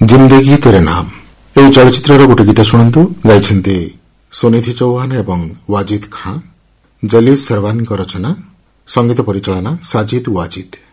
जिंदगी तेरे नाम ଏହି ଚଳଚ୍ଚିତ୍ରର ଗୋଟେ ଗୀତ ଶୁଣନ୍ତୁ। ଗାଇଛନ୍ତି ସୁନିଧି ଚୌହାନ ଏବଂ ୱାଜିଦ ଖାଁ। ଜଲିସ ସରୱାନଙ୍କ ରଚନା, ସଙ୍ଗୀତ ପରିଚାଳନା ସାଜିଦ ୱାଜିଦ।